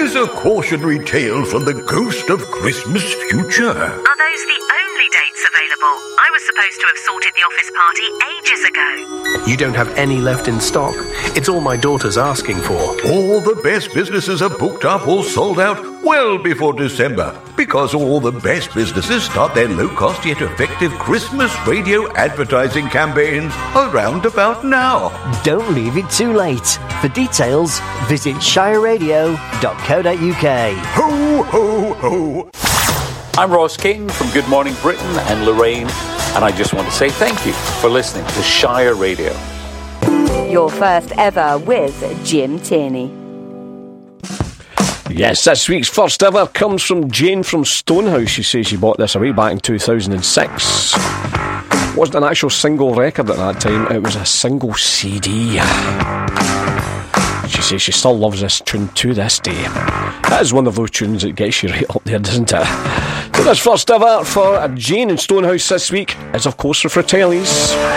is a cautionary tale from the ghost of Christmas future. Are those the only dates available? I was supposed to have sorted the office party ages ago. You don't have any left in stock. It's all my daughter's asking for. All the best businesses are booked up or sold out well before December, because all the best businesses start their low-cost yet effective Christmas radio advertising campaigns around about now. Don't leave it too late. For details, visit shireradio.co.uk. Ho, ho, ho. I'm Ross King from Good Morning Britain and Lorraine, and I just want to say thank you for listening to Shire Radio. Your first ever with Jim Tierney. Yes, this week's first ever comes from Jane from Stonehouse. She says she bought this away back in 2006. It wasn't an actual single record at that time, it was a single CD. She says she still loves this tune to this day. That is one of those tunes that gets you right up there, doesn't it? So this first ever for Jane in Stonehouse this week is of course for Fratellis.